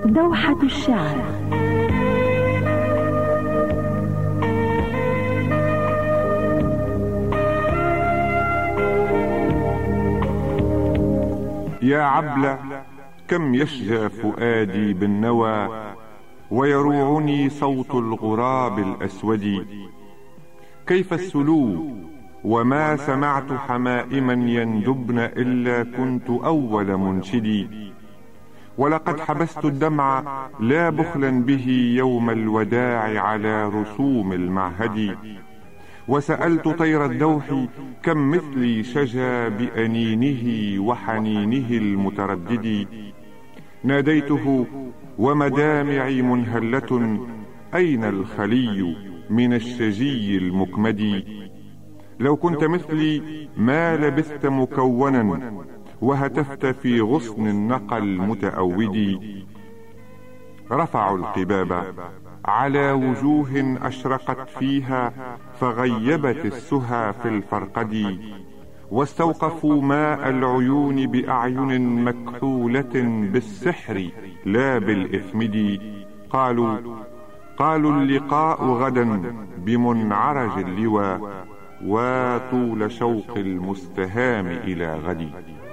دوحة الشعر. يا عبلة كم يشجى فؤادي بالنوى، ويروعني صوت الغراب الأسود. كيف السلو وما سمعت حمائما يندبن إلا كنت أول منشدي. ولقد حبست الدمع لا بخلا به يوم الوداع على رسوم المعهد. وسألت طير الدوح كم مثلي شجى بأنينه وحنينه المتردد. ناديته ومدامعي منهلة، أين الخلي من الشجي المكمد. لو كنت مثلي ما لبثت مكونا، وهتفت في غصن النقى المتأود. رفعوا القباب على وجوه أشرقت فيها، فغيبت السهى في الفرقد. واستوقفوا ماء العيون بأعين مكحولة بالسحر لا بالإثمد. قالوا اللقاء غدا بمنعرج اللوى، وطول شوق المستهام إلى غد.